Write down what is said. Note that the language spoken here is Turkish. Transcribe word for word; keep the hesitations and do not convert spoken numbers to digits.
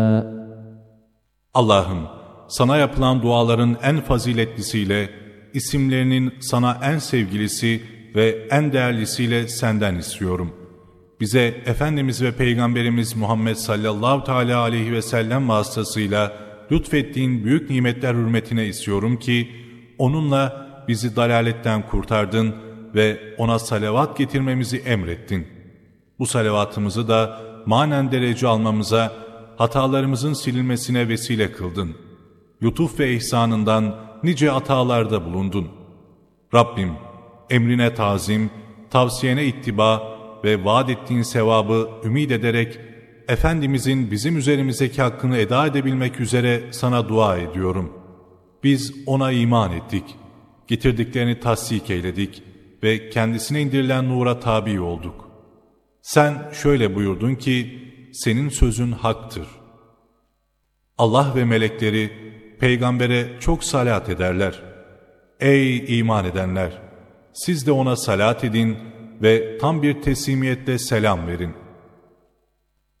Allah'ım, sana yapılan duaların en faziletlisiyle, isimlerinin sana en sevgilisi ve en değerlisiyle senden istiyorum. Bize Efendimiz ve Peygamberimiz Muhammed sallallahu teala aleyhi ve sellem vasıtasıyla lütfettiğin büyük nimetler hürmetine istiyorum ki, onunla bizi dalaletten kurtardın ve ona salavat getirmemizi emrettin. Bu salavatımızı da manen derece almamıza, hatalarımızın silinmesine vesile kıldın. Lütuf ve ihsanından nice hatalarda bulundun. Rabbim, emrine tazim, tavsiyene ittiba ve vaat ettiğin sevabı ümid ederek, Efendimizin bizim üzerimizdeki hakkını eda edebilmek üzere sana dua ediyorum. Biz ona iman ettik, getirdiklerini tasdik eyledik ve kendisine indirilen nura tabi olduk. Sen şöyle buyurdun ki, senin sözün haktır. Allah ve melekleri peygambere çok salat ederler. Ey iman edenler! Siz de ona salat edin ve tam bir teslimiyetle selam verin.